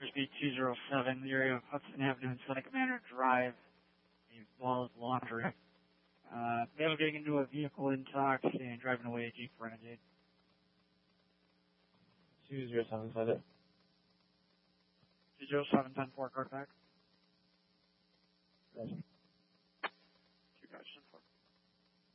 Speed 207, the area of Hudson Avenue and Seneca Manor Drive, the Wallace Laundry. Male getting into a vehicle in Tox and driving away a Jeep Renegade. 207, said it. 207, 10-4, card back. Gotcha.